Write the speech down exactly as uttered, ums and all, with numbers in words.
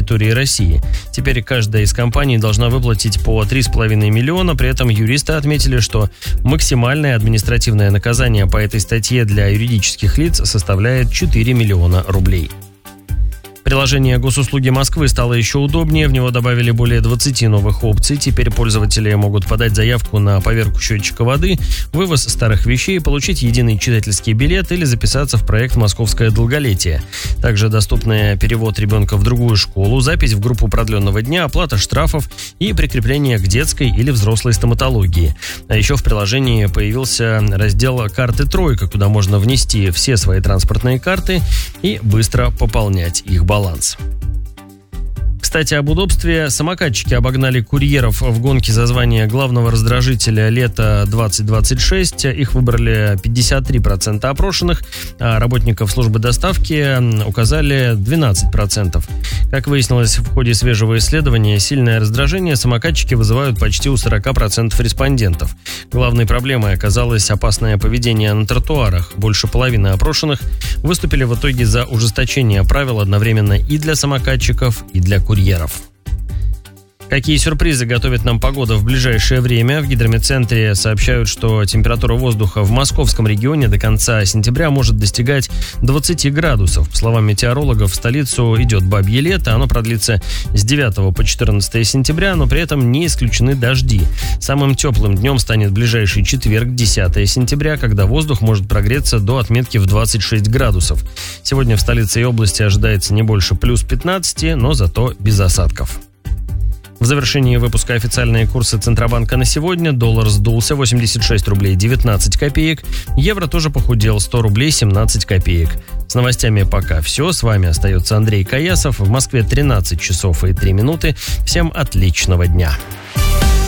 территории России. Теперь каждая из компаний должна выплатить по три с половиной миллиона. При этом юристы отметили, что максимальное административное наказание по этой статье для юридических лиц составляет четыре миллиона рублей. Приложение Госуслуги Москвы стало еще удобнее, в него добавили более двадцати новых опций. Теперь пользователи могут подать заявку на поверку счетчика воды, вывоз старых вещей, получить единый читательский билет или записаться в проект «Московское долголетие». Также доступны перевод ребенка в другую школу, запись в группу продленного дня, оплата штрафов и прикрепление к детской или взрослой стоматологии. А еще в приложении появился раздел «Карты Тройка», куда можно внести все свои транспортные карты и быстро пополнять их баланс. баланс. Кстати, об удобстве. Самокатчики обогнали курьеров в гонке за звание главного раздражителя лета двадцать двадцать шесть. Их выбрали пятьдесят три процента опрошенных, а работников службы доставки указали двенадцать процентов. Как выяснилось в ходе свежего исследования, сильное раздражение самокатчики вызывают почти у сорока процентов респондентов. Главной проблемой оказалось опасное поведение на тротуарах. Больше половины опрошенных выступили в итоге за ужесточение правил одновременно и для самокатчиков, и для курьеров. Какие сюрпризы готовит нам погода в ближайшее время? В гидрометцентре сообщают, что температура воздуха в московском регионе до конца сентября может достигать двадцати градусов. По словам метеорологов, в столицу идет бабье лето. Оно продлится с девятого по четырнадцатое сентября, но при этом не исключены дожди. Самым теплым днем станет ближайший четверг, десятое сентября, когда воздух может прогреться до отметки в двадцать шесть градусов. Сегодня в столице и области ожидается не больше плюс пятнадцати, но зато без осадков. В завершении выпуска официальные курсы Центробанка на сегодня. Доллар сдулся восемьдесят шесть рублей девятнадцать копеек. Евро тоже похудел сто рублей семнадцать копеек. С новостями пока все. С вами остается Андрей Каясов. В Москве тринадцать часов и три минуты. Всем отличного дня.